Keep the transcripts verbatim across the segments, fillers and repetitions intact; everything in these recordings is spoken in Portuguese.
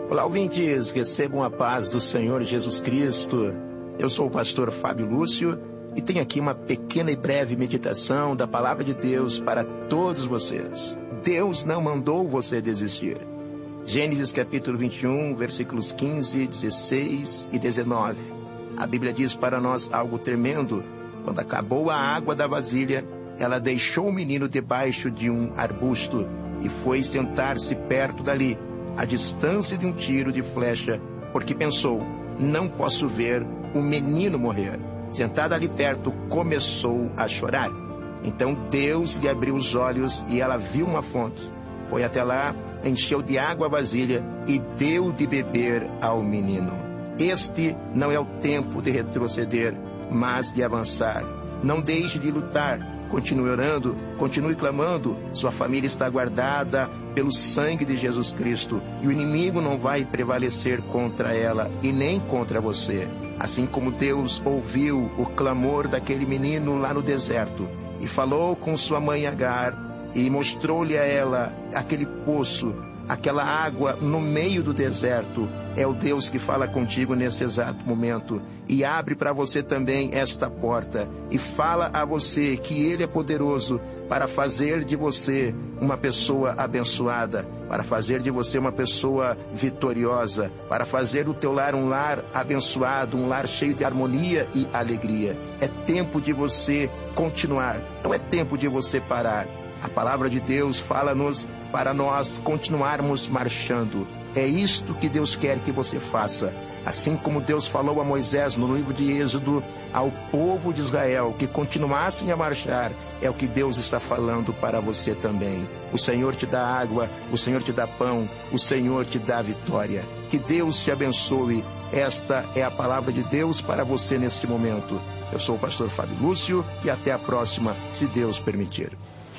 Olá, ouvintes, recebam a paz do Senhor Jesus Cristo. Eu sou o pastor Fábio Lúcio e tenho aqui uma pequena e breve meditação da Palavra de Deus para todos vocês. Deus não mandou você desistir. Gênesis capítulo vinte e um, versículos quinze, dezesseis e dezenove. A Bíblia diz para nós algo tremendo. Quando acabou a água da vasilha, ela deixou o menino debaixo de um arbusto e foi sentar-se perto dali, à distância de um tiro de flecha, porque pensou, não posso ver o menino morrer. Sentada ali perto, começou a chorar. Então Deus lhe abriu os olhos e ela viu uma fonte. Foi até lá, encheu de água a vasilha e deu de beber ao menino. Este não é o tempo de retroceder, mas de avançar. Não deixe de lutar. Continue orando, continue clamando. Sua família está guardada pelo sangue de Jesus Cristo. E o inimigo não vai prevalecer contra ela e nem contra você. Assim como Deus ouviu o clamor daquele menino lá no deserto e falou com sua mãe Agar e mostrou-lhe a ela aquele poço, aquela água no meio do deserto, é o Deus que fala contigo nesse exato momento e abre para você também esta porta e fala a você que Ele é poderoso para fazer de você uma pessoa abençoada, para fazer de você uma pessoa vitoriosa, para fazer do teu lar um lar abençoado, um lar cheio de harmonia e alegria. É tempo de você continuar, não é tempo de você parar. A palavra de Deus fala-nos para nós continuarmos marchando. É isto que Deus quer que você faça. Assim como Deus falou a Moisés no livro de Êxodo, ao povo de Israel que continuassem a marchar, é o que Deus está falando para você também. O Senhor te dá água, o Senhor te dá pão, o Senhor te dá vitória. Que Deus te abençoe. Esta é a palavra de Deus para você neste momento. Eu sou o pastor Fábio Lúcio e até a próxima, se Deus permitir.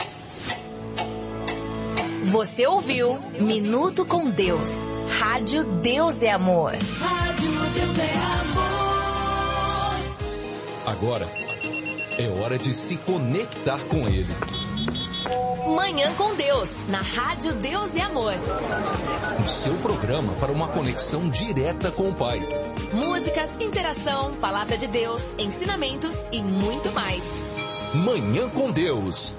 Você ouviu Minuto com Deus. Rádio Deus é Amor. Rádio Deus é Amor. Agora é hora de se conectar com Ele. Manhã com Deus, na Rádio Deus é Amor. O seu programa para uma conexão direta com o Pai. Músicas, interação, palavra de Deus, ensinamentos e muito mais. Manhã com Deus.